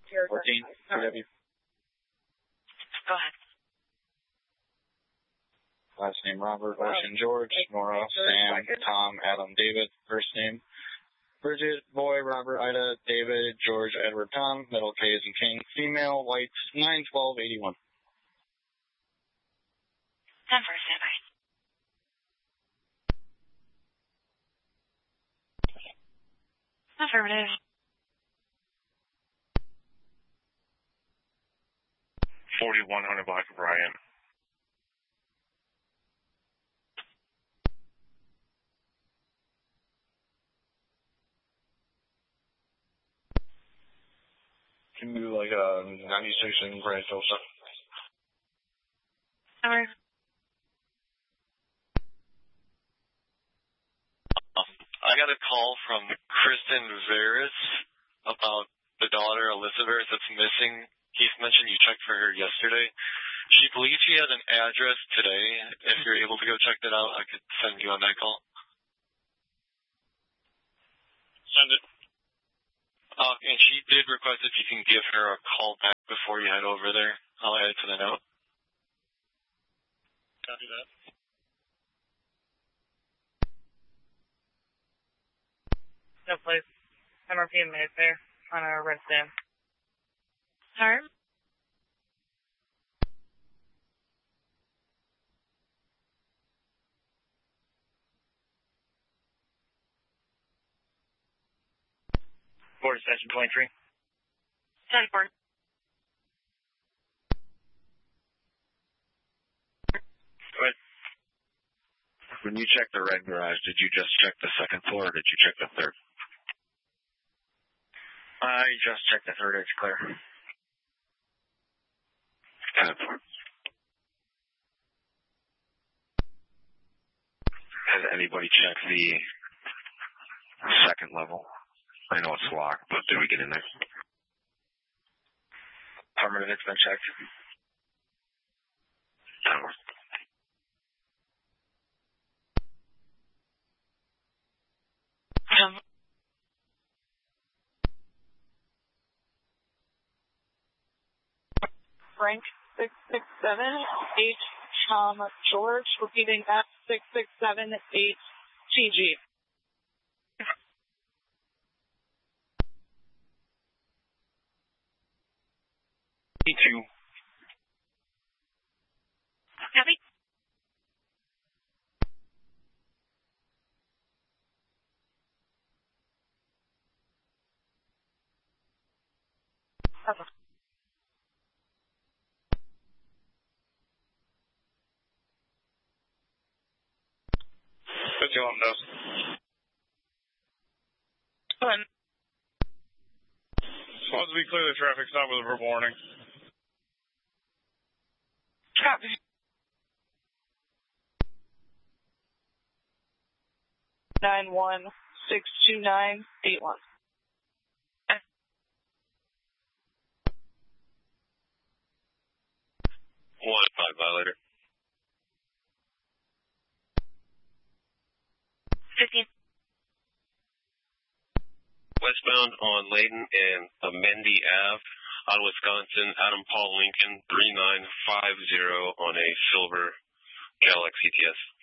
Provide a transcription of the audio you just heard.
14, CW. Go ahead. Last name Robert, Ocean George, Nora, Sam, Tom, Adam, David. First name Bridget, boy, Robert, Ida, David, George, Edward, Tom. Middle K is in King. Female, white, 91281. 10 for standby. Affirmative. 4100 Black Brian. Can you do like a 96 in Grand Tulsa? Over. I got a call from Kristen Veris about the daughter, Alyssa Veris, that's missing. Keith mentioned you checked for her yesterday. She believes she has an address today. If you're able to go check that out, I could send you on that call. Send it. And she did request if you can give her a call back before you head over there. I'll add it to the note. Copy that. No place. MRP in Mayfair on a red stand. Harm? Board session 23. 10-4. Go ahead. When you checked the red garage, did you just check the second floor or did you check the third? I just checked the third. It's clear. 10-4. Has anybody checked the second level? I know it's locked, but did we get in there? Affirmative, it's been checked. 10-4. Frank 667 H Tom George, repeating that 667 H TG. E2. Copy. Put you on those. Supposed to be clear the traffic stop with a verbal warning. Copy. Nine 1-629-81. 1-5 violator. 15. Westbound on Layden and Amendy Ave, out of Wisconsin, Adam Paul Lincoln, 3950 on a silver Cadillac CTS.